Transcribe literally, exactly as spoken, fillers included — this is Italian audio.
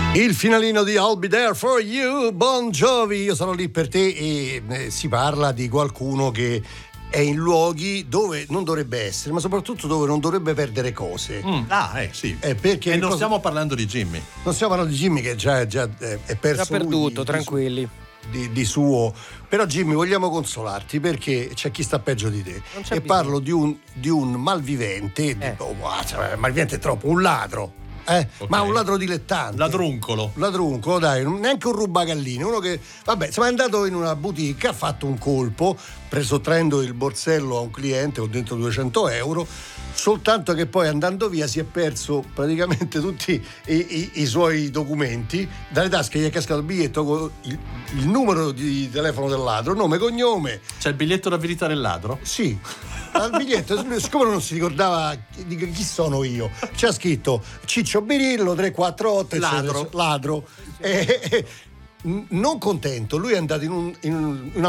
Il finalino di I'll Be There For You, Bon Jovi, io sono lì per te, e eh, si parla di qualcuno che è in luoghi dove non dovrebbe essere, ma soprattutto dove non dovrebbe perdere cose. Mm. Ah, eh sì. Eh, perché e non cosa... stiamo parlando di Jimmy. Non stiamo parlando di Jimmy, che già, già eh, è perso. Già perduto, lui, tranquilli. Di, di, di suo. Però Jimmy, vogliamo consolarti, perché c'è chi sta peggio di te. E bisogno. parlo di un, di un malvivente, eh. di, oh, cioè, malvivente è troppo, un ladro. Eh? Okay. Ma un ladro dilettante, ladruncolo ladruncolo dai, neanche un rubagalline, uno che vabbè, insomma, è andato in una boutique, ha fatto un colpo sottraendo il borsello a un cliente con dentro duecento euro, soltanto che poi andando via si è perso praticamente tutti i, i, i suoi documenti. Dalle tasche gli è cascato il biglietto con il, il numero di telefono del ladro, nome, cognome. C'è il biglietto da visita del ladro? Sì, al biglietto, siccome non si ricordava di chi sono io, c'è scritto Ciccio Birillo tre quattro otto ladro, ladro. E, e, non contento, lui è andato in, un, in una